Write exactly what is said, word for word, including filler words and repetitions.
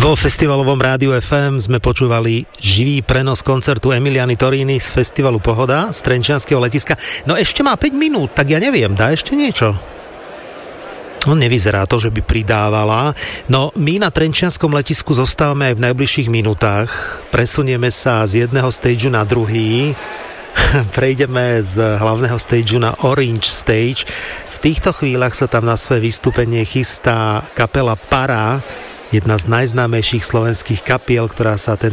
Vo festivalovom rádiu ef em sme počúvali živý prenos koncertu Emiliany Torini z festivalu Pohoda z Trenčianskeho letiska. No ešte má päť minút, tak ja neviem, dá ešte niečo? No nevyzerá to, že by pridávala. No my na Trenčianskom letisku zostávame aj v najbližších minútach. Presunieme sa z jedného stageu na druhý. Prejdeme z hlavného stageu na Orange Stage. V týchto chvíľach sa tam na svoje vystúpenie chystá kapela Para, jedna z najznámejších slovenských kapiel, ktorá sa ten